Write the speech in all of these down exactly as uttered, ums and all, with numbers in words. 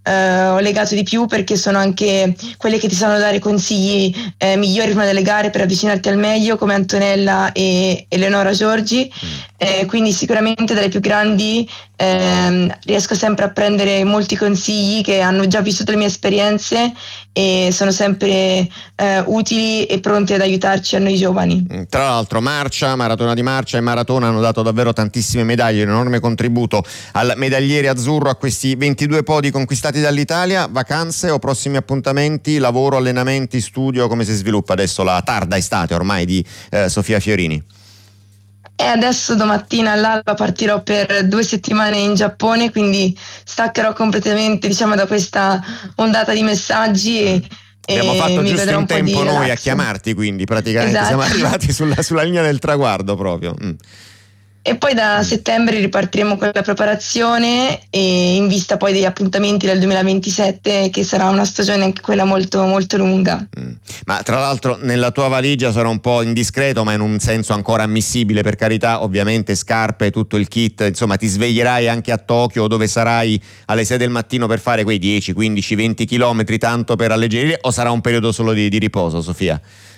eh, ho legato di più, perché sono anche quelle che ti sanno dare consigli eh, migliori prima delle gare per avvicinarti al meglio, come Antonella e Eleonora Giorgi. Eh, quindi sicuramente dalle più grandi ehm, riesco sempre a prendere molti consigli che hanno già vissuto le mie esperienze e sono sempre eh, utili e pronti ad aiutarci a noi giovani. Tra l'altro marcia, maratona di marcia e maratona hanno dato davvero tantissime medaglie, un enorme contributo al medagliere azzurro, a questi ventidue podi conquistati dall'Italia. Vacanze o prossimi appuntamenti, lavoro, allenamenti, studio, come si sviluppa adesso la tarda estate ormai di eh, Sofia Fiorini? E adesso domattina all'alba partirò per due settimane in Giappone, quindi staccherò completamente, diciamo, da questa ondata di messaggi e, abbiamo e fatto mi giusto vedrò in un po' tempo di noi relax. a chiamarti, quindi praticamente esatto. siamo arrivati sulla, sulla linea del traguardo proprio. Mm. E poi da mm. settembre ripartiremo con la preparazione, e in vista poi degli appuntamenti del duemilaventisette, che sarà una stagione anche quella molto molto lunga. Mm. Ma tra l'altro nella tua valigia, sarà un po' indiscreto ma in un senso ancora ammissibile, per carità, ovviamente scarpe, tutto il kit, insomma ti sveglierai anche a Tokyo, dove sarai alle sei del mattino per fare quei dieci, quindici, venti chilometri tanto per alleggerire, o sarà un periodo solo di, di riposo, Sofia?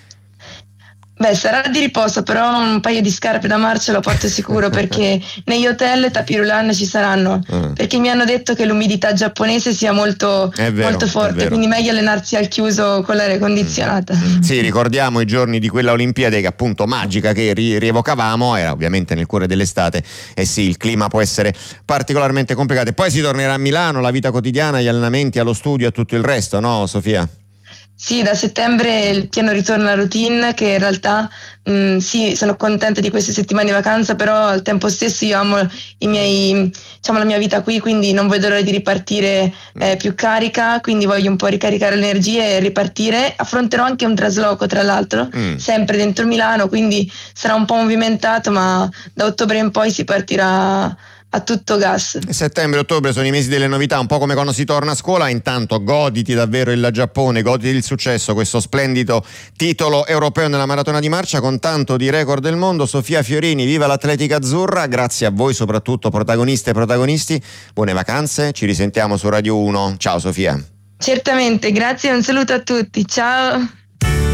Beh, sarà di riposo, però un paio di scarpe da marcia lo porto sicuro, perché negli hotel tapis roulant ci saranno, uh. perché mi hanno detto che l'umidità giapponese sia molto, vero, molto forte, quindi meglio allenarsi al chiuso con l'aria condizionata. Mm. Sì, ricordiamo i giorni di quella Olimpiade, che appunto magica, che ri- rievocavamo, era ovviamente nel cuore dell'estate, e sì, il clima può essere particolarmente complicato. E poi si tornerà a Milano, la vita quotidiana, gli allenamenti, allo studio e tutto il resto, no Sofia? Sì, da settembre il piano ritorna alla routine, che in realtà mh, sì, sono contenta di queste settimane di vacanza, però al tempo stesso io amo i miei, diciamo, la mia vita qui, quindi non vedo l'ora di ripartire eh, più carica, quindi voglio un po' ricaricare le energie e ripartire. Affronterò anche un trasloco, tra l'altro, mm. sempre dentro Milano, quindi sarà un po' movimentato, ma da ottobre in poi si partirà a tutto gas. Settembre e ottobre sono i mesi delle novità, un po' come quando si torna a scuola. Intanto goditi davvero il Giappone, goditi il successo, questo splendido titolo europeo nella maratona di marcia con tanto di record del mondo. Sofia Fiorini, viva l'atletica azzurra, grazie a voi soprattutto protagoniste e protagonisti, buone vacanze, ci risentiamo su Radio uno. Ciao Sofia. Certamente, grazie e un saluto a tutti, ciao.